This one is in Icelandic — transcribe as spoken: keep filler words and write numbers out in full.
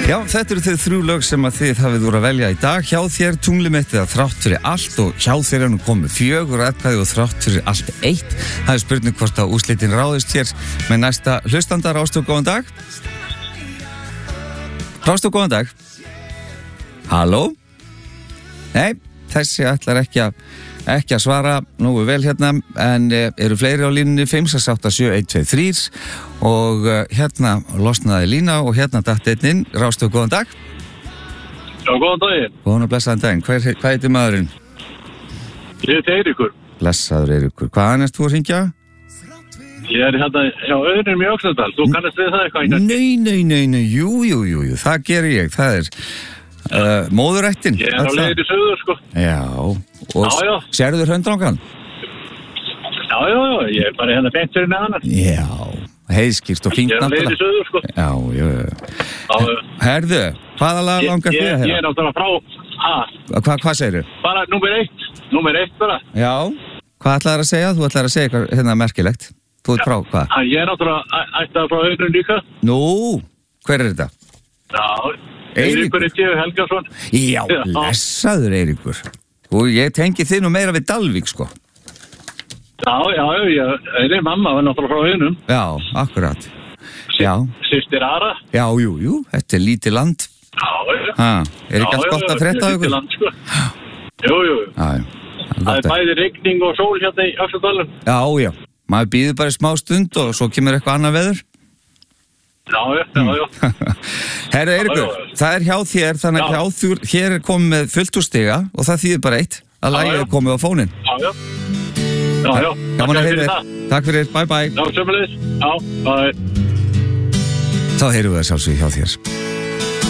Já, þetta eru þau þrjú lög sem að þið hafið úr að velja í dag. Hjá þér tunglið mitt eða þrátt fyrir allt, og hjá þér er nú komið fjögur atkvæði og þrátt fyrir allt eitt. Það er spurning hvort að úrslitin ráðist hér með næsta hlustanda. Rástu, góðan dag. Rástu, góðan dag. Halló? Nei, þessi ætlar ekki að ekki að svara nógu vel hérna, en eru fleiri á línunni fimm sex átta sjö eitt tvö þrjú og hérna losnaði lína og hérna datt einn inn. Rástu, góðan dag. Já, góðan daginn. Góðan og blessaðan daginn. Hver, hvað heitir maðurinn? Ég heiti Eiríkur. Blessaður Eiríkur. Hvaðan erst þú að hringja? Ég er hérna hjá Auðnum í Öxnadal. Þú kannast við það eitthvað? Nei, nei, nei, nei, jú, jú, jú, jú. Það gerir ég. Það er uh, móðurættin. Ég er á leiðinni suður, sko. Já, og já, já. Sérðu hraundrangan? Já, já, já, ég er bara hérna beint fyrir neðan. Já, heiðskýrt og fínt náttúrulega. Ég er á leiðinni suður, sko. Já, já, já. Herðu, hvaða lag langar þig að heyra? Ég er náttúrulega frá, ha? Hva, hvað segirðu? Bara númer eitt, númer eitt bara. Já, hvað ætlaðir að segja? Þú ætlaðir að segja eitthvað hérna merkilegt. Þú ert frá, hvað? Ég er náttúrulega ættað frá Auðnum líka. Nú, hver er þetta? Já, Eiríkur er T V Helgason. Já, blessaður Eiríkur. Og ég tengi þið nú meira við Dalvík, sko. Já, já, ég er mamma, var náttúrulega frá Auðnum. Já, akkurat. Já. Systir Ara. Já, jú, jú, þetta er lítið land. Já, já. Ha, er ekki allt gott að frétta ykkur? Lítið land, sko. Jú, jú. Já, já. Það er bæði rigning og sól hérna í Öxnadalnum. Já, já. Maður býður bara smá stund og svo kemur eitthvað annað veður. Já, já, já, já. Herra Eiríkur, það er hjá þér, þannig að hjá þér, hér er komið með fullt úr stiga og það þýðir bara eitt, að lagið er komið á fóninn. Já, já. Já, já. Gaman að heyra þér. Takk fyrir, bye bye. Já, sömuleiðis. Já, bye. Þá heyrum við það sjálfsög hjá þér.